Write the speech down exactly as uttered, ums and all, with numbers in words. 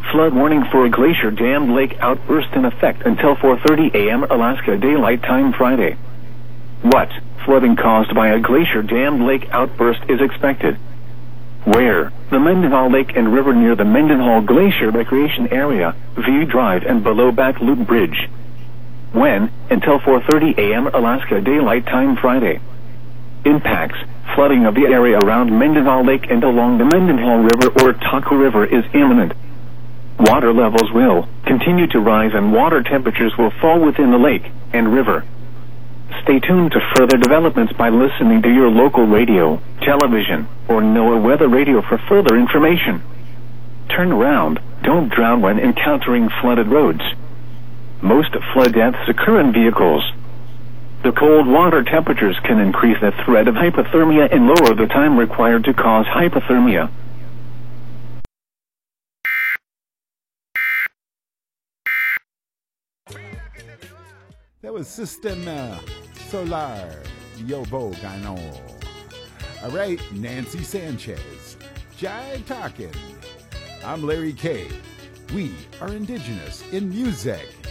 Flood warning for a glacier-dammed lake outburst in effect until four thirty a.m. Alaska Daylight Time Friday. What flooding caused by a glacier-dammed lake outburst is expected? Where? The Mendenhall Lake and River near the Mendenhall Glacier Recreation Area, View Drive and below Back Loop Bridge. When? Until four thirty a.m. Alaska Daylight Time Friday. Impacts. Flooding of the area around Mendenhall Lake and along the Mendenhall River or Taku River is imminent. Water levels will continue to rise and water temperatures will fall within the lake and river. Stay tuned to further developments by listening to your local radio, television, or NOAA weather radio for further information. Turn around. Don't drown when encountering flooded roads. Most flood deaths occur in vehicles. The cold water temperatures can increase the threat of hypothermia and lower the time required to cause hypothermia. That was Systema Solar Yobo Gano. All right, Nancy Sanchez. Jive Talking. I'm Larry K. We are indigenous in music.